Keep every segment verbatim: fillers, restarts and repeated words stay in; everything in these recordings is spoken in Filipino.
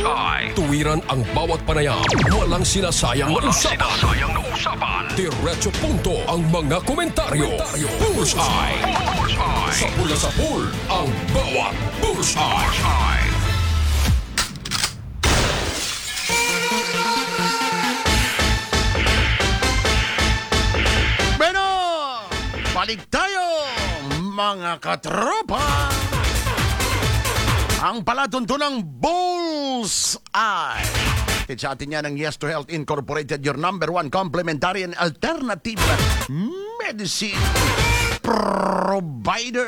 Bullseye. Tuwiran ang bawat panayam. Walang sinasayang na Walang usapan. sinasayang na usapan. Diretso punto ang mga komentaryo. Bullseye. Bullseye. Sa pula sa pool, ang bawat Bullseye. Bullseye. Bueno, balik tayo, mga katropa. Ang palatuntunang Bullseye. It's sa atin yan ng Yes to Health Incorporated, your number one complementary and alternative medicine provider.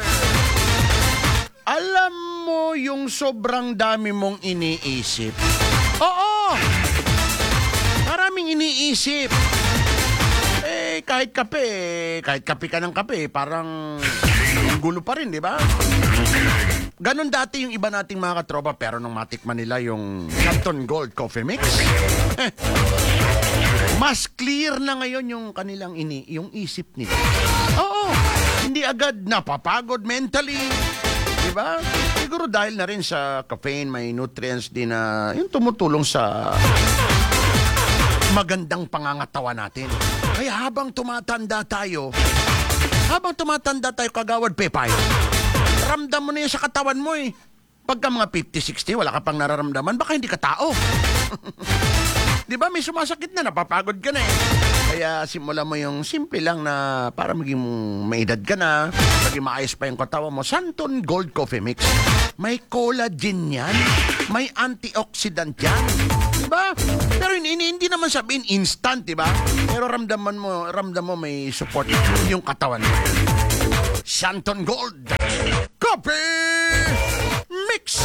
Alam mo yung sobrang dami mong iniisip? Oo! Maraming iniisip. Eh, kahit kape, kahit kape ka ng kape, parang gulo pa rin, di ba? Ganon dati yung iba nating mga katropa, pero nung matikman nila yung Canton Gold Coffee Mix, eh, mas clear na ngayon yung kanilang ini, yung isip nila. Oo, hindi agad napapagod mentally, di ba? Siguro dahil na rin sa caffeine, may nutrients din na yung tumutulong sa magandang pangangatawa natin. Kaya habang tumatanda tayo, habang tumatanda tayo, Kagawad Pepay, ramdam mo na yun sa katawan mo eh. Pagka mga fifty, sixty, wala ka pang nararamdaman, baka hindi ka tao. Di ba, may sumasakit na, napapagod ka na eh. Kaya simula mo yung simple lang na para maging may edad ka na, maging maayos pa yung katawan mo. Santon Gold Coffee Mix. May collagen yan, may antioxidant yan. Di ba? Pero hindi, hindi naman sabihin instant, di ba? Pero ramdaman mo, ramdam mo may support yung katawan mo. Santon Gold Coffee Mix.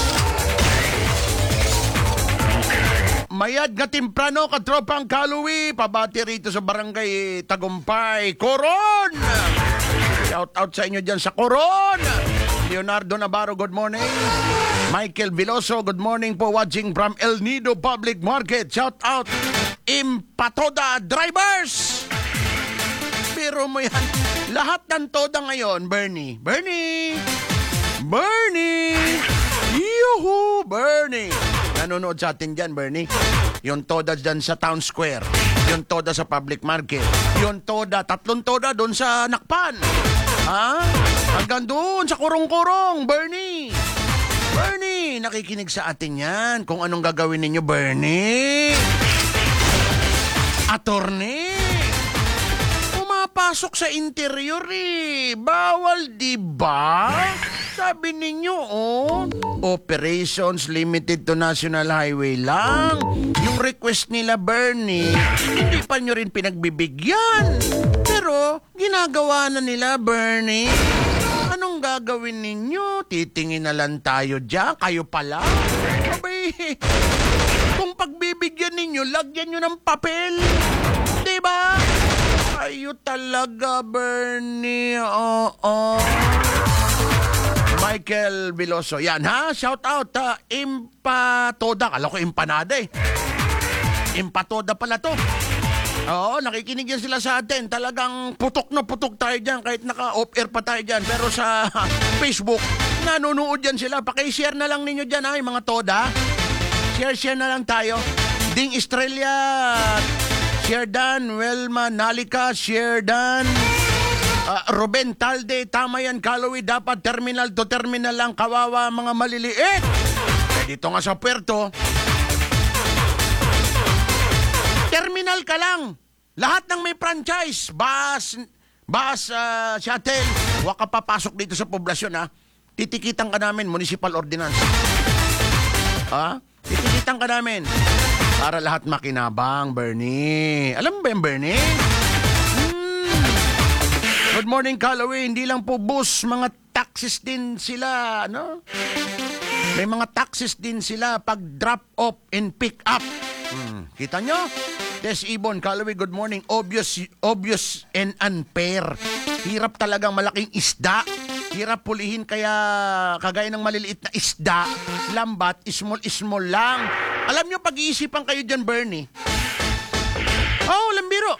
Mayad nga timprano, katropang Kaluwi. Pabati rito sa barangay Tagumpay, Coron. Shout out sa inyo dyan sa Coron. Leonardo Navarro, good morning. Michael Veloso, good morning po, watching from El Nido Public Market. Shout out Impatoda Drivers. Pero mo yan, lahat ng toda ngayon, Bernie. Bernie! Bernie! Yuhu! Bernie! Nanonood sa atin dyan, Bernie. Yung toda dyan sa Town Square. Yung toda sa Public Market. Yung toda, tatlong toda doon sa Nakpan. Ha? Hanggang doon sa Kurong-Kurong, Bernie! Bernie! Nakikinig sa atin yan. Kung anong gagawin ninyo, Bernie! Attorney! Pasok sa interior eh. Bawal, di ba? Sabi ninyo, oh, operations limited to National Highway lang. Yung request nila, Bernie, hindi pa nyo rin pinagbibigyan. Pero, ginagawa na nila, Bernie. Anong gagawin ninyo? Titingin na lang tayo dyan. Kayo pala. Abay, kung pagbibigyan ninyo, lagyan nyo ng papel. Di ba? Ayo talaga, Bernie. Oo. Oh, oh. Michael Veloso. Yan, ha? Shout out, ha? Impatoda. Kala ko empanada, eh. Impatoda pala to. Oo, nakikinig yan sila sa atin. Talagang putok na putok tayo dyan. Kahit naka-off-air pa tayo dyan. Pero sa Facebook, nanonood yan sila. Paki-share na lang ninyo dyan, ha? Yung mga toda. Share-share na lang tayo. Ding Estrella. Sherdan, Welma, Nalika, Sherdan, uh, Ruben Talde, tama yan, Kaluwi, dapat terminal to terminal lang, kawawa mga maliliit. Eh, dito nga sa puerto, terminal ka lang. Lahat ng may franchise, bus, bus, uh, shuttle, huwag ka papasok dito sa poblasyon, ha. Titikitan ka namin, municipal ordinance. Ha? Titikitan ka namin. Para lahat makinabang, Bernie. Alam mo ba yung Bernie? Hmm. Good morning, Callaway. Hindi lang po bus, mga taxis din sila, no? May mga taxis din sila pag drop off and pick up. Hmm. Kita nyo? Des Ibon, Callaway, good morning. Obvious, obvious and unfair. Hirap talagang malaking isda. Hirap pulihin, kaya kagaya ng maliliit na isda, lambat, small-small lang. Alam nyo, pag-iisipan kayo dyan, Bernie. Oh, lambiro.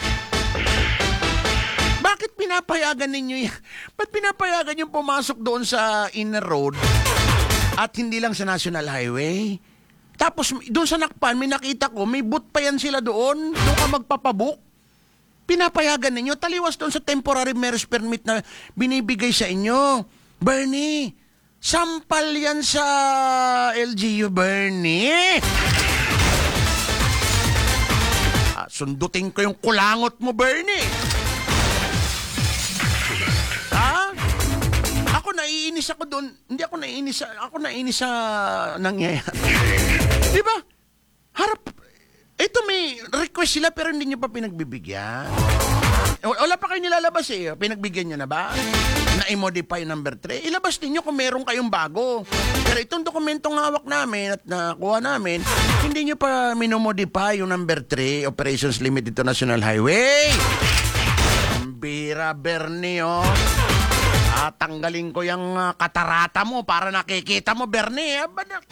Bakit pinapayagan ninyo yan? Ba't pinapayagan yung pumasok doon sa inner road at hindi lang sa National Highway? Tapos doon sa Nakpan, may nakita ko, may boot pa yan sila doon. Doon ka magpapabook. Pinapayagan ninyo. Taliwas doon sa temporary marriage permit na binibigay sa inyo. Bernie, sampal yan sa L G U, Bernie. Ah, sundutin ko yung kulangot mo, Bernie. Ha? Ako naiinis ako doon. Hindi ako naiinis sa, ako naiinis sa nangyayari. Di ba? Harap, ito may request sila pero hindi nyo pa pinagbibigyan. Wala pa kayo nilalabas eh. Pinagbigyan nyo na ba? Na-modify number three. Ilabas ninyo kung meron kayong bago. Pero itong dokumentong hawak namin at nakuha namin, hindi nyo pa minomodify yung number three, Operations Limit International Highway. Ang bira, Bernie, oh. Ah, tanggalin ko yung uh, katarata mo para nakikita mo, Bernie. Aba na.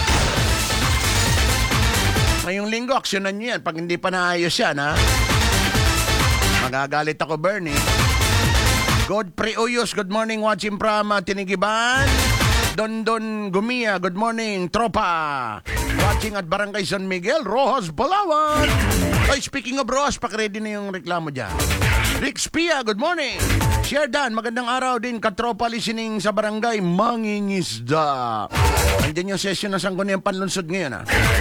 Ngayong linggo, aksyonan nyo yan. Pag hindi pa naayos yan, ha? Magagalit ako, Bernie. Godfrey Oyos, good morning. Watching from uh, Tinigiban. Don Don Gumia, good morning. Tropa. Watching at Barangay San Miguel, Rojas, Palawan. Ay, speaking of Rojas, pakiready na yung reklamo dyan. Rick Spia, good morning. Sherdan, magandang araw din. Katropa listening sa Barangay Mangingisda. Andiyan yung session ng Sangguniang Panlunsod ngayon, ha?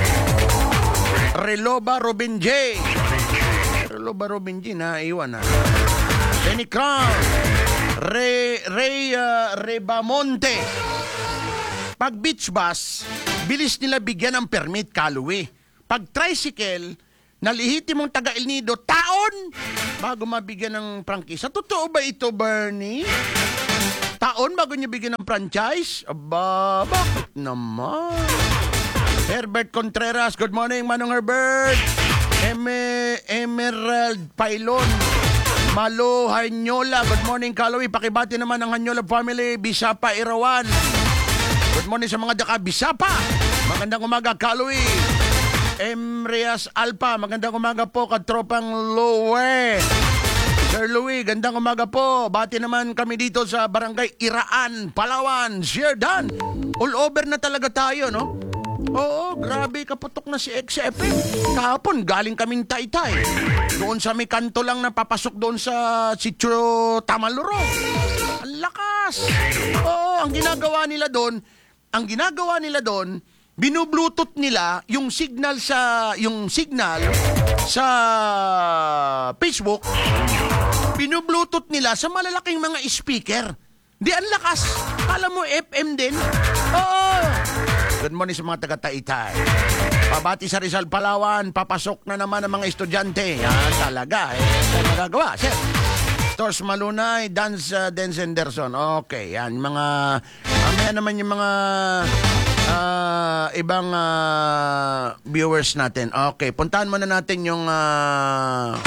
Reloba Robin J. Reloba Robin J, na iwan, ha? Benny Crown. Re, Ray uh, Rebamonte. Pag beach bus, bilis nila bigyan ng permit, Kaluwi. Pag tricycle, nalihiti mong taga El Nido, taon bago mabigyan ng prangkisa. Totoo ba ito, Bernie? Taon bago niya bigyan ng franchise? Aba, bakit naman? Herbert Contreras, good morning, Manong Herbert. Eme, Emerald Pailon. Malo Hanyola, good morning, Kalawi. Pakibati naman ang Hanyola family, Bisapa, Irawan. Good morning sa mga daka Bisapa. Magandang umaga, Kalawi. Emrias Alpa, magandang umaga po, katropang Lowe. Sir Louie, gandang umaga po. Bati naman kami dito sa Barangay Iraan, Palawan, Sierdan. All over na talaga tayo, no? Oo, grabe, kaputok na si X F M. Kahapon, galing kaming Taytay. Doon sa may kanto lang na papasok doon sa Sitio Tamaluro. Ang lakas. Oo, ang ginagawa nila doon, ang ginagawa nila doon, binu-bluetooth nila yung signal sa, yung signal sa Facebook, binu-bluetooth nila sa malalaking mga speaker. Di, ang lakas. Kala mo F M din? Oo. Good morning sa mga taga-Taytay. Pabati sa Rizal, Palawan. Papasok na naman ang mga estudyante. Yan talaga. Eh, ano magagawa? Sir. Tors Malunay, Dance uh, Dance Henderson. Okay, yan. Mga, mamaya naman yung mga uh, ibang uh, viewers natin. Okay, puntahan muna natin yung uh,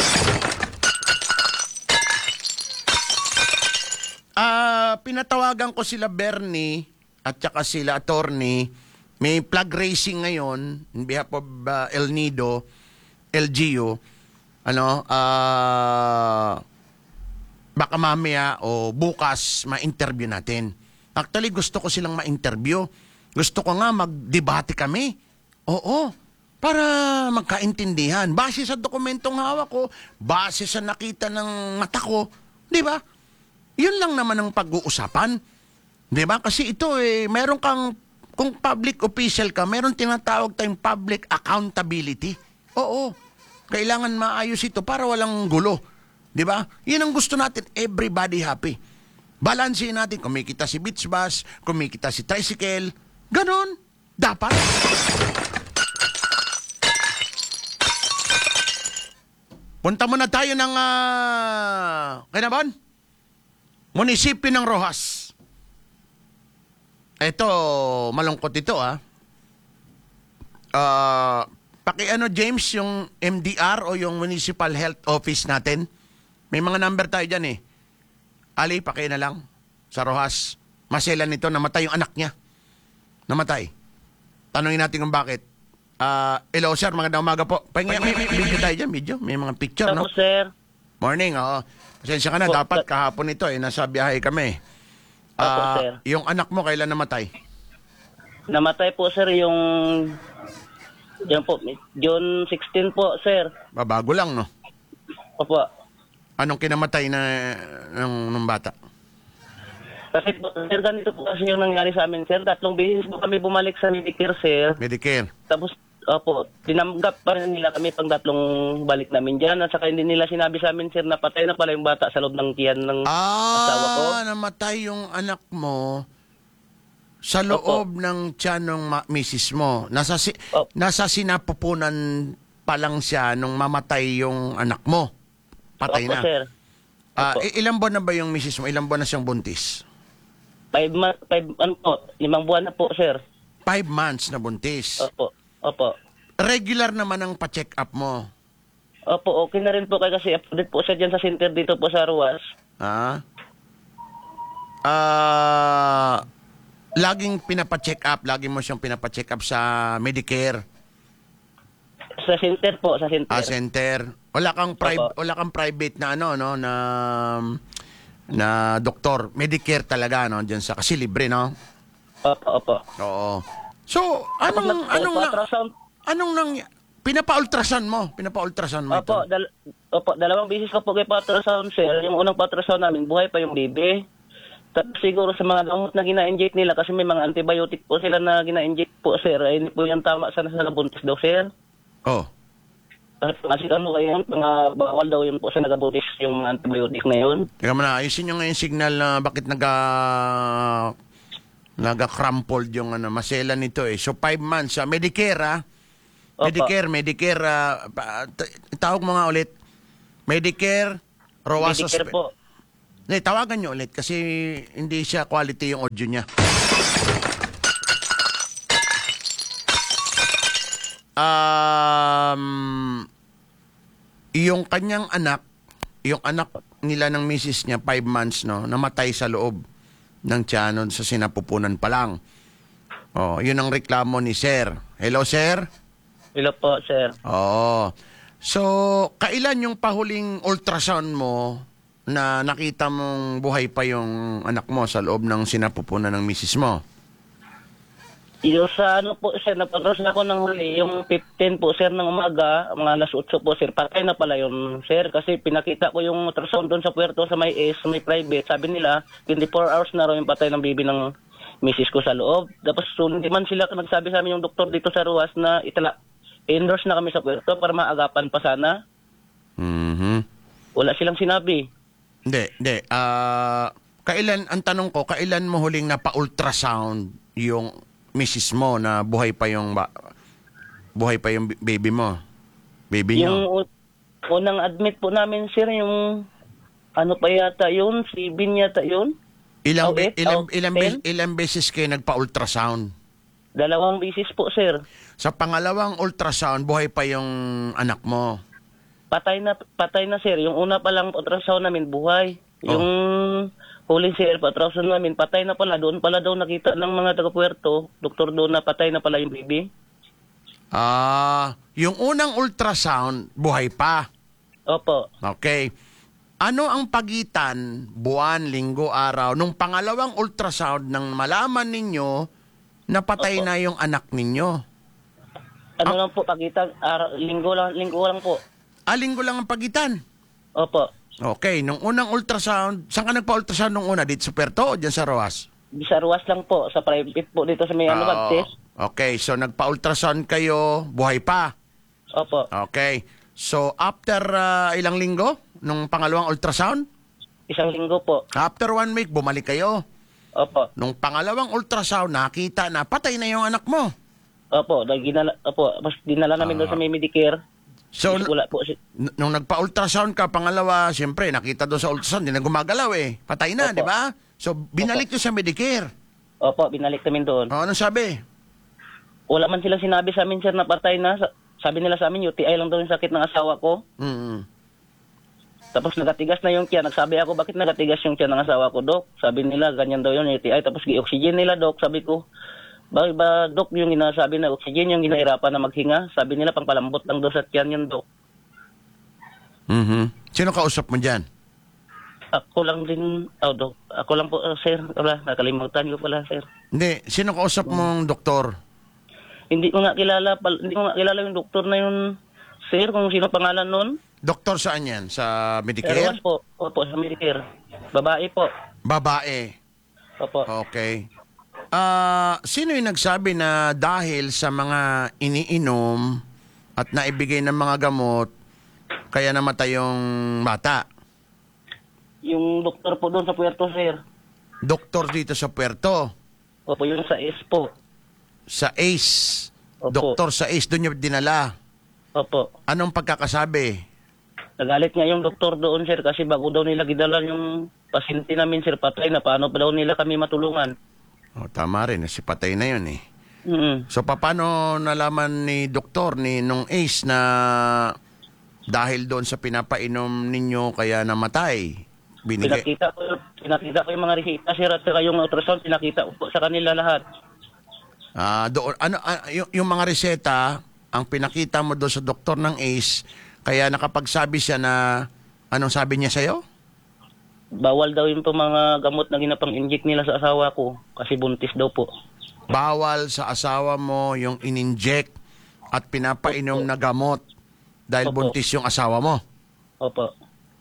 uh, pinatawagan ko sila Bernie at saka sila attorney. May flag racing ngayon in behalf of uh, El Nido, L G U. Ano, ah... Uh, baka mamaya o bukas ma-interview natin. Actually, gusto ko silang ma-interview. Gusto ko nga mag-debate kami. Oo, para magkaintindihan. Base sa dokumentong hawak ko, base sa nakita ng mata ko, di ba? Yun lang naman ang pag-uusapan. Di ba? Kasi ito eh, meron kang, kung public official ka, meron tinatawag tayong public accountability. Oo, kailangan maayos ito para walang gulo. Di ba? Yun ang gusto natin, everybody happy. Balansin natin, kumikita si beach bus, kumikita si tricycle. Ganon. Dapat. Punta muna tayo ng, uh, Kinaban? Munisipyo ng Rojas. Ito, malungkot ito, ah. Uh, paki-ano, James, yung M D R o yung Municipal Health Office natin. May mga number tayo dyan eh. Ali, paki na lang. Sa Rojas. Maselan nito, namatay yung anak niya. Namatay. Tanungin natin kung bakit. Uh, hello, sir. Magandang umaga po. Pahinga, may, may video tayo dyan, video. May mga picture, no? Ako, sir. Morning, oo. Pasensya ka na, Po, dapat sir. kahapon ito eh. Nasa biyahe kami. Opo, Uh, sir. yung anak mo, kailan namatay? Namatay po, sir, yung... Yan po, June sixteen po, sir. Babago lang, no? Opo. Anong kinamatay na ng, ng bata? Kasi po, sir, ganito po kasi yung nangyari sa amin, sir. Tatlong beses po kami bumalik sa Medicare, sir. Medicare. Tapos, opo, tinanggap pa rin nila kami pang tatlong balik namin dyan. At saka hindi nila sinabi sa amin, sir, na patay na pala yung bata sa loob ng tiyan ng asawa ko. Ah, namatay yung anak mo sa loob ng tiyan ng ma- misis mo. Nasa, si- Opo. nasa sinapupunan pa lang siya nung mamatay yung anak mo. Patay Opo, na. sir. Ah, Opo. i- ilang buwan na ba yung misis mo? Ilang buwan na siyang buntis? Five, ma- five, ano po, limang buwan na po, sir. Five months na buntis. Opo, opo. Regular naman ang pa-check up mo. Opo, okay na rin po kayo kasi update po siya dyan sa center dito po sa Ruas. Ah? Ah, laging pinapa-check up, lagi mo siyang pinapa-check up sa Medicare, Sa center po, sa center. ah, center. Wala kang pri- Opo. wala kang private na ano no na na doktor, Medicare talaga no diyan sa kasi libre no. Opo, opo. Oo. So, Tapos anong nag- anong na, ultrasound. anong nang pinapa-ultrasound mo? Pinapa-ultrasound mo ito. Opo, dal- opo, dalawang beses ko po kay ultrasound, sir. Yung unang ultrasound namin, buhay pa yung baby. Tapos siguro sa mga gamot na gina-inject nila kasi may mga antibiotic po sila na gina-inject po, sir. Ay, hindi po yung tama sana sa nabuntis daw, sir. Oh. Kasi ano kayo, mga bawal daw yun po sa nagabuntis yung mga antibiotic na yun. Teka muna, ayusin nyo nga yung signal na bakit naga naga-crumpled yung ano, masela nito eh. So, five months. sa Medicare, ah. Opo. Medicare, Medicare, ah, pa- t- tawag mo nga ulit. Medicare, Roas Medicare Hosp- po. Hindi, tawagan nyo ulit kasi hindi siya quality yung audio niya. Um, yung kanyang anak, yung anak nila ng misis niya, five months, no, namatay sa loob ng tiyanon sa sinapupunan pa lang. Oh, yun ang reklamo ni Sir. Hello, Sir? Hello po, sir. Oo. So, kailan yung pahuling ultrasound mo na nakita mong buhay pa yung anak mo sa loob ng sinapupunan ng misis mo? Yung sa ano po, sir, napagros na ako ng huli, yung fifteen po, sir, ng umaga, mga alas eight po, sir, patay na pala yun, sir, kasi pinakita ko yung ultrasound doon sa puerto, sa may S, may private, sabi nila, twenty-four hours na raw yung patay ng baby ng misis ko sa loob. Tapos, so, hindi man sila nagsabi sa amin yung doktor dito sa Ruas na itala, endorse na kami sa puerto para maagapan pa sana. Mhm. Wala silang sinabi. Hindi, hindi. Ah, kailan, ang tanong ko, kailan mo huling napa-ultrasound yung misis mo na buhay pa yung ba, buhay pa yung baby mo? Baby Yung niyo? u- unang admit po namin, sir, yung ano pa yata yun, Sibin yata yun. Ilang, Oh, be- eight? ilang, Oh, ilang, ten? bes- ilang beses kayo nagpa-ultrasound? Dalawang bisis po, sir. Sa pangalawang ultrasound, buhay pa yung anak mo. Patay na, patay na, sir. Yung una pa lang ultrasound namin, buhay. Oh. Yung huling sir, ultrasound namin, patay na pala. Doon pala daw nakita ng mga taga-puerto, doktor doon na patay na pala yung baby. Ah, yung unang ultrasound, buhay pa. Opo. Okay. Ano ang pagitan, buwan, linggo, araw, nung pangalawang ultrasound nang malaman ninyo na patay Opo. na yung anak ninyo? Ano lang po, pagitan, araw, linggo lang, linggo lang po. Ah, linggo lang ang pagitan. Opo. Okay, nung unang ultrasound, saan ka nagpa-ultrasound nung una? Dito sa Puerto o dyan sa Roas? Sa Ruas lang po, sa private po dito sa may ano, Oo. Bagtes. Okay, so nagpa-ultrasound kayo, buhay pa. Opo. Okay. So after ah, ilang linggo nung pangalawang ultrasound, Isang linggo po. after one week bumalik kayo. Opo. Nung pangalawang ultrasound, nakita na patay na yung anak mo. Opo. Dahil ginala, opo. Mas dinala namin doon sa may Medicare. So Wala po. si- n- nung nagpa-ultrasound ka pangalawa, siyempre nakita doon sa ultrasound, hindi na gumagalaw eh. Patay na, Opo. di ba? So binalik nyo sa Medicare. Opo, binalik namin doon. O, anong sabi? Wala man silang sinabi sa amin, sir, na patay na. Sa- Sabi nila sa amin, U T I lang daw yung sakit ng asawa ko. Mm. Tapos nagatigas na yung tiyan. Nagsabi ako, bakit nagatigas yung tiyan ng asawa ko, Dok? Sabi nila, ganyan daw yun, U T I. Tapos gi-oxygen nila, Dok. Sabi ko, bakit ba, Dok, yung ginasabi na oxygen, yung ginahirapan na maghinga? Sabi nila, pangpalambot lang daw sa tiyan yun, Dok. Mhm. Sino kausap mo dyan? Ako lang din, oh, Dok. Ako lang po, uh, sir. Wala, nakalimutan ko pala, sir. Hindi, sino kausap mong doktor? Hindi ko nga kilala, pal- hindi ko nga kilala yung doktor na yun, sir, kung sino pangalan nun. Doktor saan yan? Sa Erwas Medicare? po. Opo, sa Medicare. Babae po. Babae. Opo. Okay. Ah, sino yung nagsabi na dahil sa mga iniinom at naibigay ng mga gamot, kaya namatay yung bata? Yung doktor po doon sa Puerto, sir. Doktor dito sa Puerto, Opo, yung sa S po. sa ACE. Opo. Doktor sa ACE, doon yung dinala. Opo. Anong pagkakasabi? Nagalit nga yung doktor doon, sir, kasi bago daw nila gidala yung pasyente namin, sir, patay na. Paano pa daw nila kami matulungan? Oh, tama rin, si patay na yun eh. Mm. So paano nalaman ni doktor ni nung ACE na dahil doon sa pinapainom ninyo kaya namatay? Binigay. Pinakita ko, pinakita ko yung mga resita, sir, at saka yung ultrasound, pinakita ko po sa kanila lahat. Ah, doon ano ah, yung, yung mga reseta ang pinakita mo doon sa doktor ng ACE kaya nakapagsabi siya na anong sabi niya sa iyo? Bawal daw yung po mga gamot na ginapang-inject nila sa asawa ko kasi buntis daw po. Bawal sa asawa mo yung ininject at pinapainom na gamot dahil Opo. buntis yung asawa mo. Opo.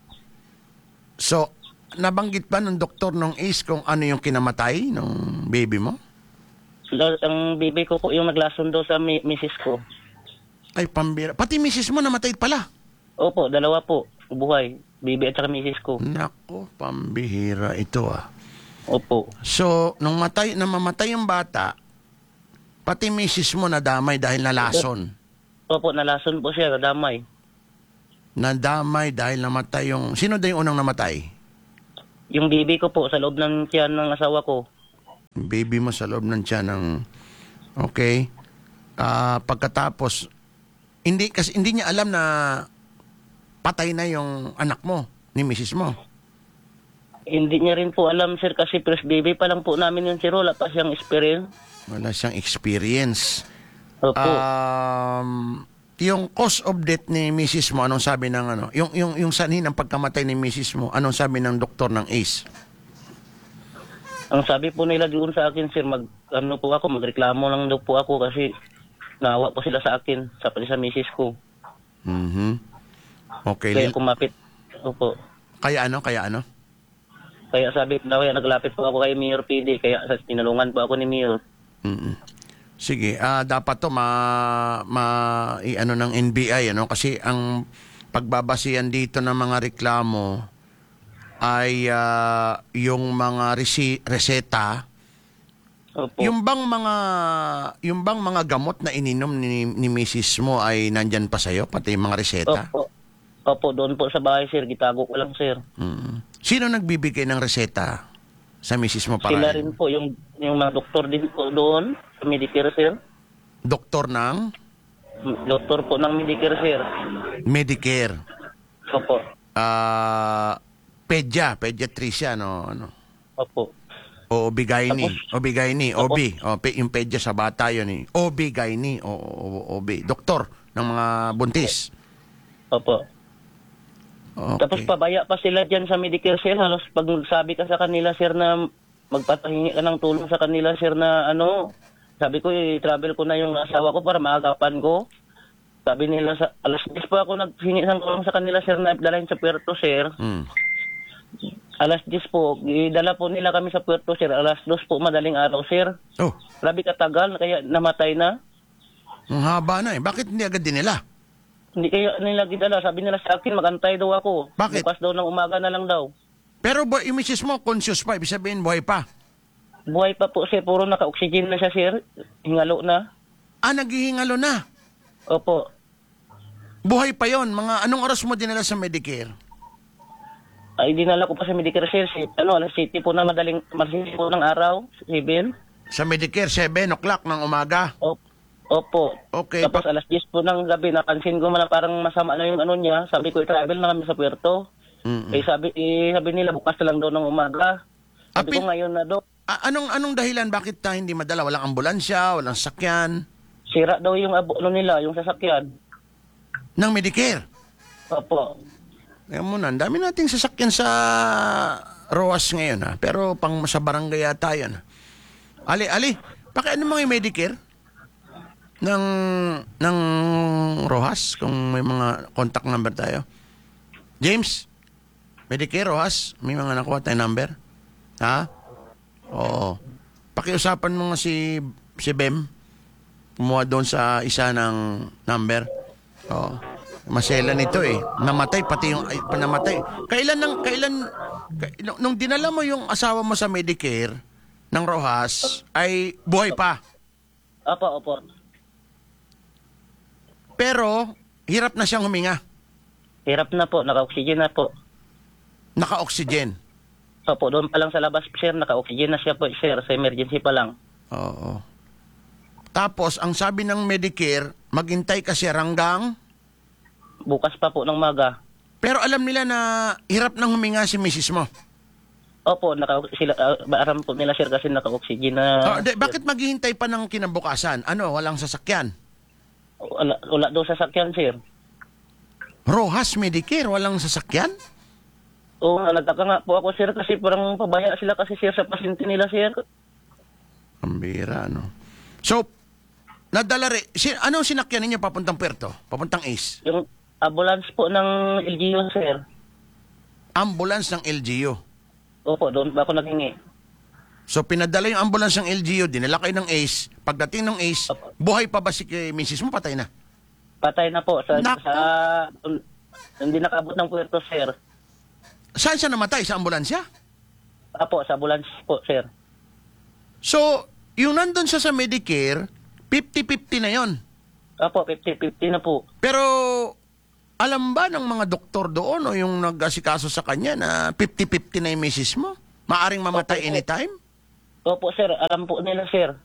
So, nabanggit ba ng doktor ng ACE kung ano yung kinamatay ng baby mo? La- Ang bibi ko po yung naglason daw sa mi- misis ko. Ay, pambira. Pati misis mo namatay pala. Opo, dalawa po. Buhay. Bibi at saka misis ko. Nako, pambihira ito ah. Opo. So, nung matay, nang mamatay yung bata, pati misis mo nadamay dahil nalason. Opo, nalason po siya, nadamay. Nadamay dahil namatay yung... Sino daw yung unang namatay? Yung bibi ko po sa loob ng tiyan ng asawa ko. Yung baby mo sa loob ng tiyan ng... Okay. Ah, pagkatapos, hindi, kasi, hindi niya alam na patay na yung anak mo, ni misis mo. Hindi niya rin po alam, sir, kasi first baby pa lang po namin yun, sir. Wala pa siyang experience. Wala siyang experience. Opo. Um, yung cause of death ni misis mo, anong sabi ng ano? Yung yung yung sanhin ng pagkamatay ni misis mo, anong sabi ng doktor ng ACE? Ang sabi po nila doon sa akin, sir, mag, ano po ako, magreklamo lang daw po ako kasi naawa po sila sa akin, sa pati sa misis ko. Mhm. Okay. Kaya Lil- kumapit. Opo. Kaya ano? Kaya ano? Kaya sabi ko na, kaya naglapit po ako kay Mayor P D, kaya sa tinulungan po ako ni Mayor. Mm. Sige, ah dapat to ma ma i ano ng N B I ano kasi ang pagbabasihan dito ng mga reklamo ay ah, yung mga resi- reseta. Opo. Yung bang mga yung bang mga gamot na ininom ni, ni misis mo ay nandyan pa sa'yo, pati yung mga reseta? Opo. Opo, doon po sa bahay, sir. Gitago ko lang, sir. Mm. Sino nagbibigay ng reseta sa misis mo para? Sila rin po, yung, yung mga doktor din po doon sa Medicare, sir. Doktor ng Doktor po ng Medicare, sir. Medicare. Opo. Ah, pedya, pediatrician no, ano. Opo. O Obigaini, Tapos- Obigaini, Opo. Obi, o pe, yung pedya sa bata yun eh. Obigaini, o, o Obi, doktor ng mga buntis. Opo. Okay. Tapos pabaya pa sila dyan sa Medicare, sir. Halos pag sabi ka sa kanila, sir, na magpapahingi ka ng tulong sa kanila, sir, na ano, sabi ko, i-travel ko na yung asawa ko para maagapan ko. Sabi nila, sa alas diyes pa ako naghingi ng tulong sa kanila, sir, na dalahin sa Puerto, sir. Mm. Alas diyes po, idala po nila kami sa Puerto, sir. Alas dos po, madaling araw, sir. Oh, Grabe katagal, kaya namatay na. ang haba na eh. Bakit hindi agad din nila? Hindi kayo nila gidala. Sabi nila sa akin, magantay daw ako. Bakit? Bukas daw ng umaga na lang daw. Pero bo, yung misis mo, conscious pa. Ibig sabihin, buhay pa. Buhay pa po, sir. Puro naka-oxygen na siya, sir. Hingalo na. Ah, naghihingalo na. Opo. Buhay pa yon. Mga anong oras mo dinala sa Medicare? Ay, dinala ko pa sa Medicare, sir. Si, ano, alas city po na madaling, madaling po ng araw. Seven. Sa Medicare, seven o'clock ng umaga. Opo. Opo. Okay. Tapos pa- alas diyes po ng gabi, napansin ko man na parang masama na yung ano niya. Sabi ko, i-travel na kami sa Puerto. Mm-mm. Eh, sabi, eh, sabi nila, bukas na lang daw ng umaga. Sabi Apin- ko ngayon na, Dok. Ah, anong anong dahilan bakit ta hindi madala? Walang ambulansya, walang sakyan Sira daw yung abo, ano nila, yung sasakyan. ng Medicare. Opo. Ngayon muna, ang dami nating sasakyan sa R O A S ngayon ha. Pero pang sa barangay yata yun. Ali, Ali, pakiano mo yung Medicare? Ng, ng Rojas, kung may mga contact number tayo. James, Medicare, Rojas, may mga nakuha tayong number? Ha? Oo. Pakiusapan mo nga si, si Bem. Kumuha doon sa isa ng number. Oo. Masela nito eh. Namatay, pati yung, ay, namatay. Kailan, nang, kailan, k- nung- nung dinala mo yung asawa mo sa Medicare ng Rojas, ay buhay pa. Opo, opo. Pero, hirap na siyang huminga. Hirap na po, naka-oxygen na po. Naka-oxygen. Opo, doon pa lang sa labas, sir, naka-oxygen na siya po, sir, sa emergency pa lang. Oo. Tapos, ang sabi ng Medicare, maghintay ka siya hanggang... Bukas pa po ng maga. Pero alam nila na hirap nang huminga si misis mo. Opo, naka, sila, uh, aram po nila, sir, kasi naka-oxygen na... Oh, de, bakit maghihintay pa ng kinabukasan? Ano, walang sasakyan? Wala, wala daw sasakyan, sir. Rojas Medicare, walang sasakyan? Oo, nga, nagtaka nga po ako, sir, kasi parang pabaya sila kasi, sir, sa pasyente nila, sir. Ang bira, no? So, nadala rin, si, anong sinakyan ninyo papuntang Puerto? Papuntang Ace? Yung ambulance po ng L G U, sir. Ambulance ng L G U. Opo, doon pa ako naghingi. So, pinadala yung ambulance ng L G U, dinala kayo ng Ace. Pagdating ng Ace, Opo. buhay pa ba si kay misis mo? Patay na. Patay na po sa... Naku. sa um, hindi nakabot ng Puerto, sir. Saan siya namatay? Sa ambulansya? Apo, sa ambulance po, sir. So, yung nandun siya sa Medicare, fifty-fifty na yon. Apo, fifty-fifty na po. Pero, alam ba ng mga doktor doon o yung nag-asikaso sa kanya na fifty-fifty na yung misis mo? Maaring mamatay Opo. anytime? Opo, sir. Alam po nila, sir.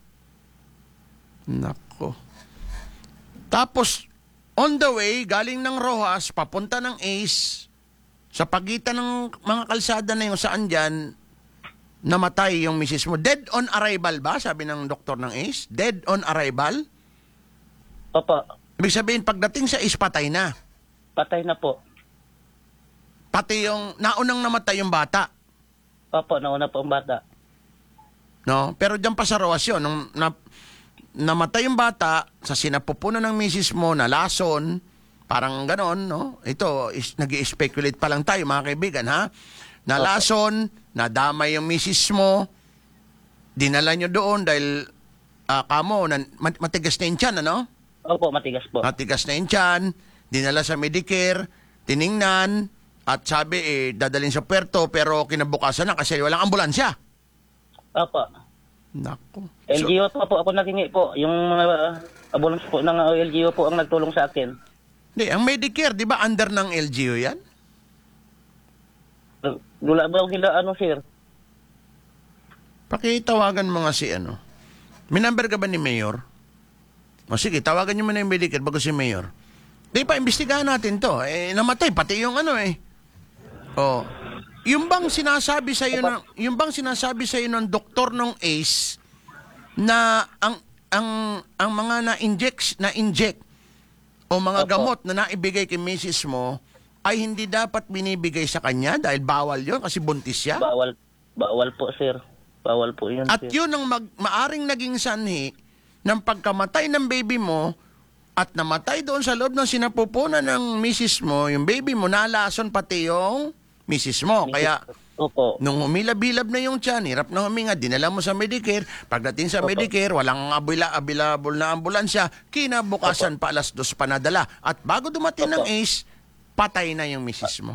Nako. Tapos, on the way, galing ng Rojas, papunta ng Ace, sa pagitan ng mga kalsada na yung saan dyan, namatay yung misis mo. Dead on arrival ba? Sabi ng doktor ng Ace. Dead on arrival? Opo, Ibig sabihin, pagdating sa Ace, patay na. patay na po. Pati yung naunang namatay yung bata. Opo, nauna po ang bata. No? Pero diyan pa sa Rojas yun, nung na, namatay yung bata, sa sinapupunan ng misis mo, na lason, parang ganon, no? Ito, is, nag-i-speculate pa lang tayo, mga kaibigan, ha? Nalason, nadamay yung misis mo, dinala nyo doon dahil, ah, kamo, nan, mat- matigas na yung tiyan, ano? Opo, matigas po. Matigas na yung tiyan, dinala sa Medicare, tiningnan, at sabi, eh, dadalhin sa Puerto, pero kinabukasan na kasi walang ambulansya. Opo. Nako. L G U po po ako naghingi po. Yung mga uh, ambulance po ng uh, L G U po ang nagtulong sa akin. Di, ang Medicare, di ba under ng L G U yan? Wala ba sila ano, sir? Pakitawagan mo nga si ano. May number ka ba ni Mayor? O sige, tawagan niyo muna yung Medicare bago si Mayor. Di pa, imbestigahan natin to. Eh, namatay, pati yung ano eh. O, yung bang sinasabi sa iyo ng, yung bang sinasabi sa iyo ng doktor ng Ace na ang ang ang mga na-inject na-inject o mga Opo. gamot na naibigay kay misis mo ay hindi dapat binibigay sa kanya dahil bawal 'yon kasi buntis siya? Bawal, bawal po, sir. Bawal po yun, At sir. yun ang mag, maaring naging sanhi ng pagkamatay ng baby mo at namatay doon sa loob ng sinapupunan ng misis mo, yung baby mo, nalason pati yung misis mo. Kaya, Opo. nung humilab-hilab na yung tiyan, hirap na huminga, dinala mo sa Medicare, pagdating sa Opo. Medicare, walang abila, available na ambulansya, kinabukasan pa alas dos pa nadala. At bago dumating ng Opo. Ace, patay na yung misis mo.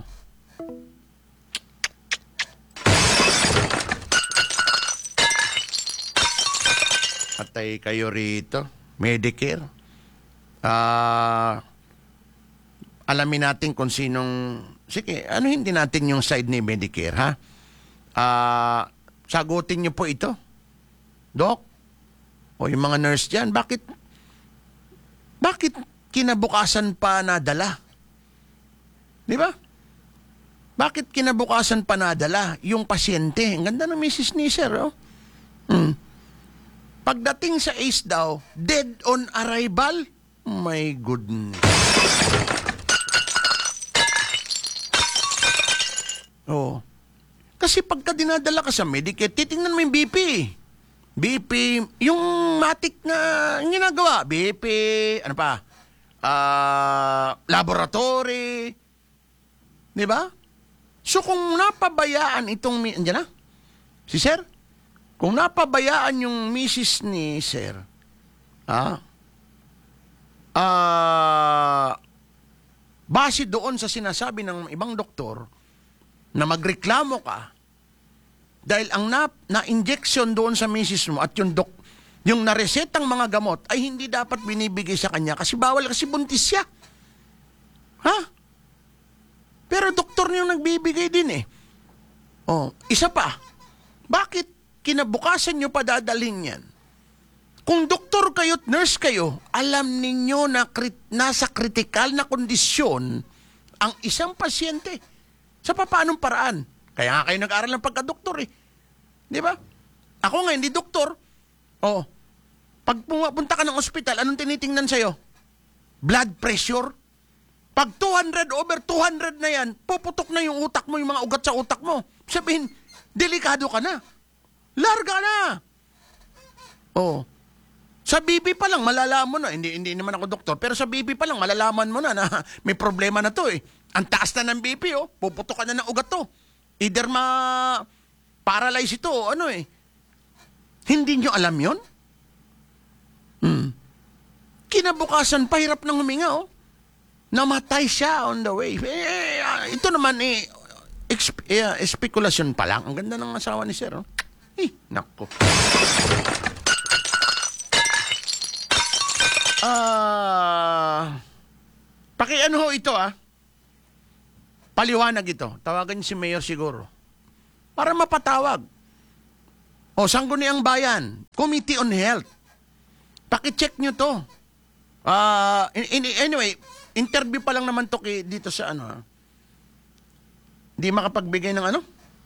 Patay kayo rito. Medicare. Ah, alamin natin kung sinong... Sige, ano hindi natin yung side ni Medicare, ha? Ah, sagutin niyo po ito. Doc, o yung mga nurse dyan, bakit... Bakit kinabukasan pa nadala? Di ba? Bakit kinabukasan pa nadala yung pasyente? Ang ganda ng misis ni Sir, oh. Hmm. Pagdating sa Ace daw, dead on arrival? My goodness. Oh. Kasi pagka dinadala ka sa Medicare, titingnan mo yung B P. B P, yung matik na ginagawa, B P, ano pa, ah, laboratory, di ba? So kung napabayaan itong, mi- andyan na, si Sir, kung napabayaan yung misis ni Sir, ah, ah, base doon sa sinasabi ng ibang doktor, na magreklamo ka, dahil ang na, na-injection doon sa misis mo at yung dok, yung naresetang mga gamot ay hindi dapat binibigay sa kanya kasi bawal kasi buntis siya. Ha? Pero doktor niyo nagbibigay din eh. Oh, isa pa. Bakit kinabukasan niyo pa dadalhin yan? Kung doktor kayo at nurse kayo, alam ninyo na krit, nasa kritikal na kondisyon ang isang pasyente. Sa paanong paraan? Kaya nga kayo nag-aral ng pagka-doktor eh. Di ba? Ako nga, hindi doktor. Oh, pag pumunta ka ng ospital, anong tinitingnan sa'yo? Blood pressure. Pag two hundred over two hundred na yan, puputok na yung utak mo, yung mga ugat sa utak mo. Sabihin, delikado ka na. Larga na. Oh, sa B P pa lang, malalaman mo na. Hindi, hindi naman ako doktor, pero sa B P pa lang, malalaman mo na na may problema na to eh. Ang taas na ng B P, oh. Puputok ka na ng ugat to. Either ma-paralyze ito, ano eh. Hindi nyo alam yon? Hmm. Kinabukasan, pahirap ng huminga, oh. Namatay siya on the way. Eh, eh, ito naman eh, exp- eh, spekulasyon pa lang. Ang ganda ng asawa ni Sir, oh. Eh, nako. Ah, paki-ano ho ito, ah. Paliwanag ito. Tawagan si Mayor siguro. Para mapatawag. O, Sangguniang Bayan, Committee on Health. Paki-check nyo to. Uh, in, in, anyway, interview pa lang naman to kay, dito sa ano. Ha? Hindi makapagbigay ng ano?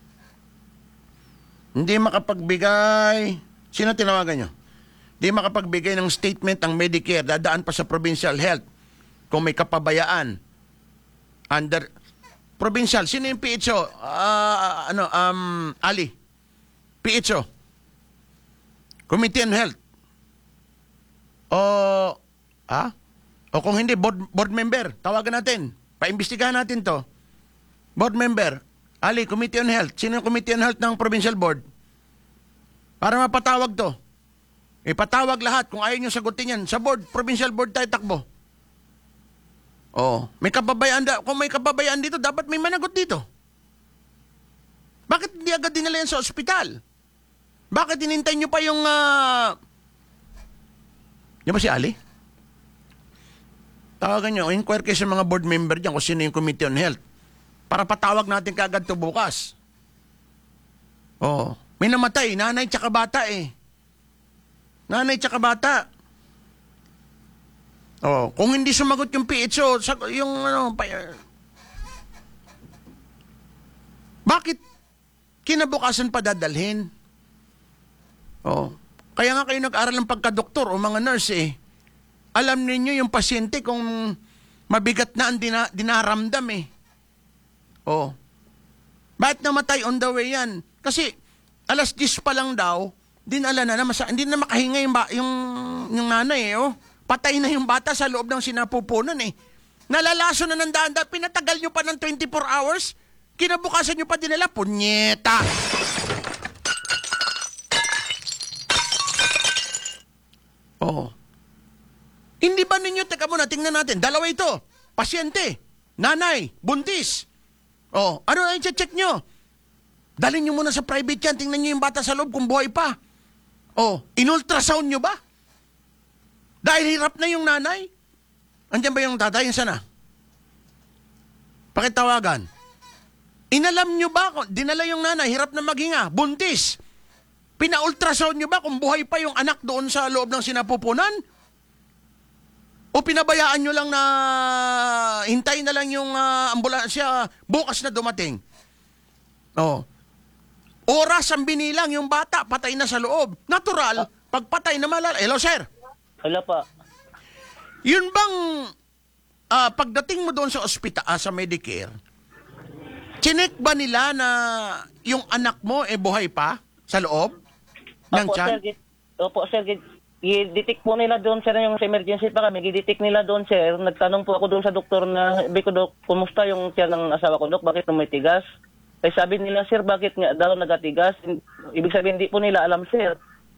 Hindi makapagbigay. Sino tinawagan nyo? Hindi makapagbigay ng statement ang Medicare. Dadaan pa sa Provincial Health. Kung may kapabayaan. Under... Provincial, sino yung P H O? Uh, ano, um, Ali. P H O. Committee on Health. O, ah? O kung hindi, board, board member. Tawagan natin. Paimbestigahan natin to. Board member. Ali, Committee on Health. Sino yung Committee on Health ng Provincial Board? Para mapatawag to. Ipatawag lahat. Kung ayaw nyo sagutin yan, sa board, Provincial Board tayo takbo. Oh, may kababayaan da. Kung may kababayaan dito, dapat may managot dito. Bakit hindi agad dinala yan sa ospital? Bakit hinintay nyo pa yung... Uh... Yan ba si Ali? Tawagan nyo, inquire kayo sa mga board member dyan kung sino yung Committee on Health. Para patawag natin kaagad to bukas. Oh, may namatay, nanay tsaka bata eh. Nanay tsaka bata. Oh, kung hindi sumagot yung P H O, yung ano, pa, bakit kinabukasan pa dadalhin? Oh, kaya nga kayo nag-aral ng pagka-doktor o mga nurse eh. Alam ninyo yung pasyente kung mabigat na ang dina, dinaramdam eh. Oh, bakit namatay on the way yan? Kasi alas diyes pa lang daw, dinala na na, masa, hindi na makahinga yung, ba, yung, yung nanay eh, oh. Patay na yung bata sa loob ng sinapupunan eh. Nalalaso na ng daan-daan. Pinatagal nyo pa ng twenty-four hours. Kinabukasan nyo pa dinala. Punyeta! Oh. Hindi ba ninyo, teka muna, tingnan natin. Dalawa ito. Pasyente. Nanay. Buntis. Oh. Ano ay check nyo? Dalhin nyo muna sa private yan. Tingnan nyo yung bata sa loob kung buhay pa. Oh. In-ultrasound nyo ba? Dahil hirap na yung nanay. Andiyan ba yung tatay? Yung sana? Pakitawagan. Inalam nyo ba? Dinala yung nanay, hirap na maghinga. Buntis. Pina-ultrasound nyo ba kung buhay pa yung anak doon sa loob ng sinapupunan? O pinabayaan nyo lang na hintayin na lang yung uh, ambulansya bukas na dumating? Oh. Oras ang binilang yung bata, patay na sa loob. Natural, pagpatay na malala. Hello, sir. Wala pa. Yun bang uh, pagdating mo doon sa ospital, uh, sa Medicare, chinek ba nila na yung anak mo eh buhay pa sa loob? ng Opo, tiyan? sir. git- Opo, sir. git- I-detect po nila doon, sir, yung sa emergency pa kami. I-detect nila doon, sir. Nagtanong po ako doon sa doktor na, sabi ko, Dok, kumusta yung tiyan ng asawa ko, Dok? Bakit tumitigas? Kaya sabi nila, sir, bakit nga daw nagatigas? Ibig sabihin, hindi po nila alam, sir.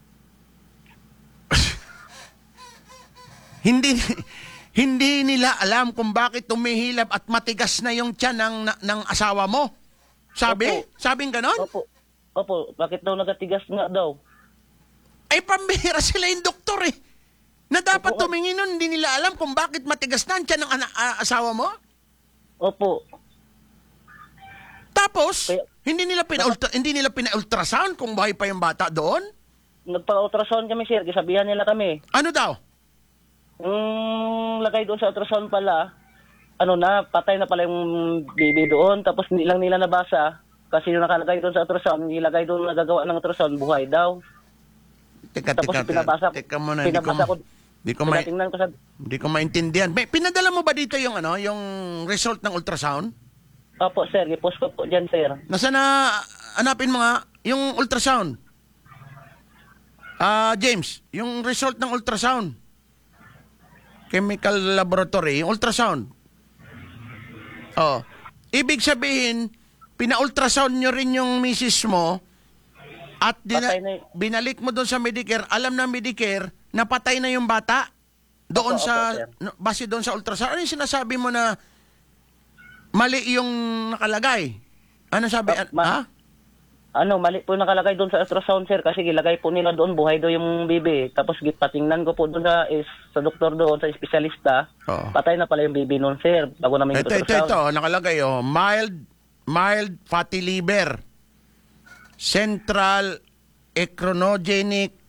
Hindi hindi nila alam kung bakit tumihilab at matigas na yung tiyan ng, na- ng asawa mo. Sabi? Opo. Sabing ganon? Opo. Opo, bakit daw nagatigas nga daw? Ay, pambihira sila yung doktor eh. Na dapat Opo. tumingin nun, hindi nila alam kung bakit matigas na ang tiyan ng ana- a- asawa mo. Opo. Tapos, Kaya- hindi nila pina-ultra, hindi nila pina-ultrasound kung buhay pa yung bata doon. Nagpa-ultrasound kami, sir. Sabihan nila kami. Ano daw? Yung lagay doon sa ultrasound pala, ano na, patay na pala yung baby doon. Tapos hindi lang nila nabasa. Kasi yung nakalagay doon sa ultrasound, nilagay doon nagagawa ng ultrasound, buhay daw. Teka, Tapos teka, pinabasa ko. teka muna. Hindi ko, Pinabasa ko. hindi ko, ma- Pinatingnan ko sa... hindi ko maintindihan. May, pinadala mo ba dito yung, ano, yung result ng ultrasound? Opo, sir. I-post ko po dyan, sir. Nasa na, hanapin mo nga, yung ultrasound. Ah, James, yung result ng ultrasound. Chemical laboratory, yung ultrasound. Oh. Ibig sabihin, pina-ultrasound nyo rin yung misis mo at dina- Patay na y- binalik mo doon sa Medicare. Alam ng Medicare na patay na yung bata doon Opo, sa, opo, sir. no, base doon sa ultrasound. Ano yung sinasabi mo na mali yung nakalagay? Ano sabi? Ah, an- ma- ha? Ano, mali po nakalagay doon sa ultrasound, sir. Kasi gilagay po nila doon, buhay daw yung baby. Tapos git- patingnan ko po doon sa, is, sa doktor doon, sa espesyalista. Oo. Patay na pala yung baby noon, sir. Bago namin Ito, ito, ito. Nakalagay, oh. Mild, mild fatty liver. Central echronogenic